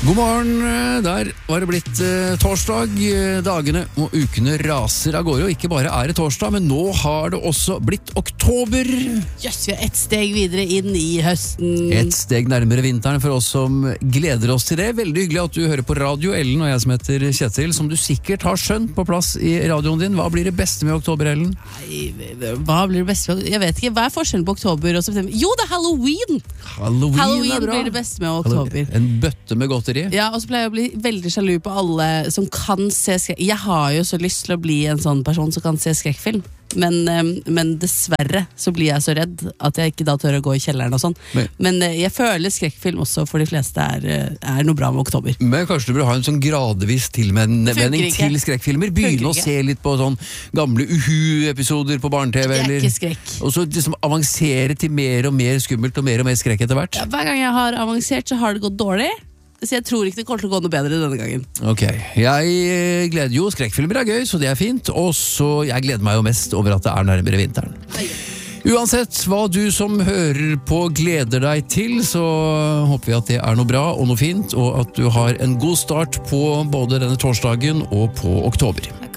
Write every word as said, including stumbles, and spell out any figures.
God morgen, der var det blitt eh, torsdag. Dagene og ukene raser av gårde, og ikke bare er det torsdag, men nå har det også blitt oktober. Jøss, vi er ett steg videre inn i høsten. Et steg nærmere vinteren for oss som gleder oss til det. Veldig hyggelig at du hører på Radio Ellen, og jeg som heter Kjetil, som du sikkert har skjønt på plass i radioen din. Hva blir det beste med oktober, Ellen? Nei, hva blir det beste med Jeg vet ikke, hva er forskjellen på oktober og september? Jo, det er Halloween! Halloween, Halloween er bra. blir det beste med oktober. En bøtte med godteri. Ja, og så pleier jeg å bli veldig sjalu på alle som kan se skrekk. Jeg har jo så lyst til å bli en sånn person som kan se skrekkfilm, men, um, men dessverre så blir jeg så redd at jeg ikke da tør å gå i kjelleren og sånn. Men, men uh, jeg føler skrekkfilm også for de fleste er, uh, er noe bra med oktober. Men kanskje du bør ha en sånn gradvis tilvenning til skrekkfilmer. Begynne å se litt på sånn gamle Uhu-episoder på barne-T V. Det er eller, ikke skrekk. og så liksom avansere til mer og mer skummelt og mer og mer skrekk etter hvert. Ja, hver gang jeg har avansert så har det gått dårlig. Så jeg tror ikke det kommer til å gå noe bedre denne gangen. Ok, jeg gleder jo, skrekkfilmer er gøy, så det er fint. Og så, jeg gleder meg jo mest over at det er nærmere vinteren. Uansett hva du som hører på gleder deg til, så håper vi at det er noe bra og noe fint, og at du har en god start på både denne torsdagen og på oktober.